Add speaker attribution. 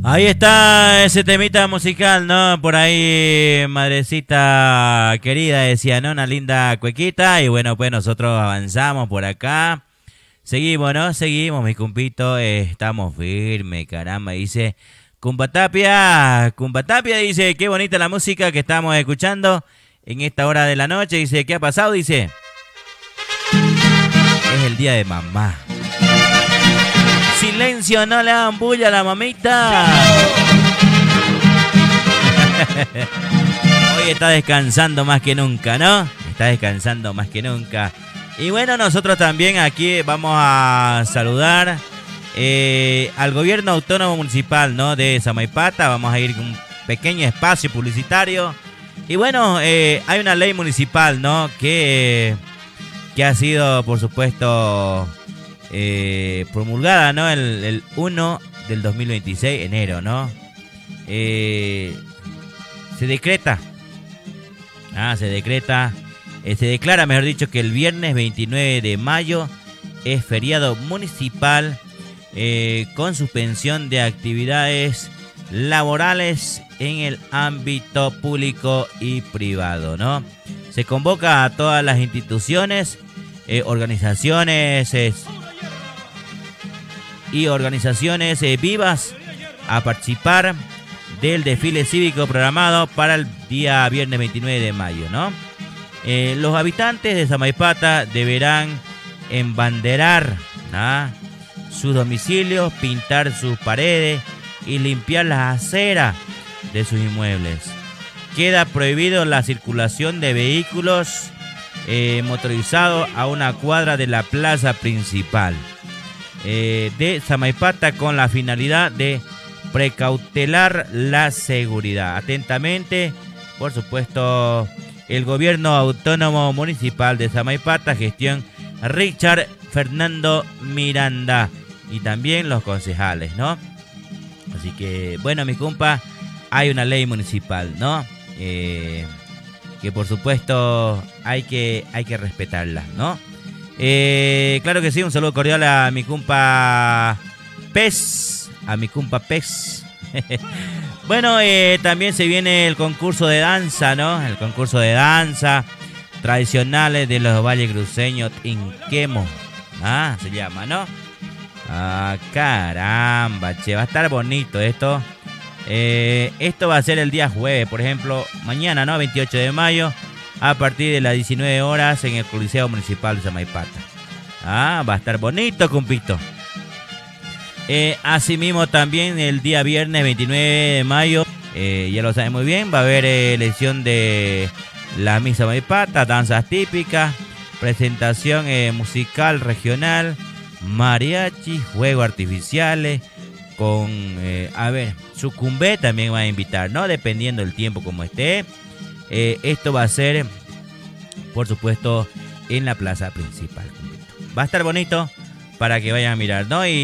Speaker 1: Ahí está ese temita musical, ¿no? Por ahí, madrecita querida, decía, ¿no? Una linda cuequita. Y bueno, pues nosotros avanzamos por acá. Seguimos, ¿no? Seguimos, mi cumpito. Estamos firmes, caramba. Dice, Cumpa Tapia, dice, qué bonita la música que estamos escuchando en esta hora de la noche. Dice, ¿qué ha pasado? Dice, es el día de mamá. Silencio, no le hagan bulla a la mamita. Hoy está descansando más que nunca, ¿no? Está descansando más que nunca. Y bueno, nosotros también aquí vamos a saludar al gobierno autónomo municipal, ¿no? De Samaipata. Vamos a ir con un pequeño espacio publicitario. Y bueno, hay una ley municipal, ¿no? Que ha sido, por supuesto, promulgada, ¿no? El 1 del 2026, enero, ¿no? Se decreta. Se declara, mejor dicho, que el viernes 29 de mayo es feriado municipal con suspensión de actividades laborales en el ámbito público y privado, ¿no? Se convoca a todas las instituciones, organizaciones vivas a participar del desfile cívico programado para el día viernes 29 de mayo, ¿no? Los habitantes de Samaipata deberán embanderar, ¿no?, sus domicilios, pintar sus paredes y limpiar las aceras de sus inmuebles. Queda prohibido la circulación de vehículos motorizados a una cuadra de la plaza principal de Samaipata con la finalidad de precautelar la seguridad. Atentamente, por supuesto, el gobierno autónomo municipal de Samaipata, gestión Richard Fernando Miranda, y también los concejales, ¿no? Así que, bueno, mi compa, hay una ley municipal, ¿no? Que por supuesto hay que respetarla, ¿no? Claro que sí, un saludo cordial a mi compa Pez. Bueno, también se viene el concurso de danza, ¿no? El concurso de danza tradicionales de los valles cruceños, Inquemo. Se llama, ¿no? Caramba, che, va a estar bonito esto. Esto va a ser el día jueves, por ejemplo, mañana, ¿no? 28 de mayo, a partir de las 19 horas en el Coliseo Municipal de Samaipata. Va a estar bonito, compito. Asimismo, también el día viernes 29 de mayo, ya lo saben muy bien, va a haber elección de la Misa Samaipata, danzas típicas, presentación musical regional, mariachi, juegos artificiales, con, sucumbé también va a invitar, ¿no? Dependiendo del tiempo como esté. Esto va a ser, por supuesto, en la plaza principal. Va a estar bonito para que vayan a mirar, ¿no? Y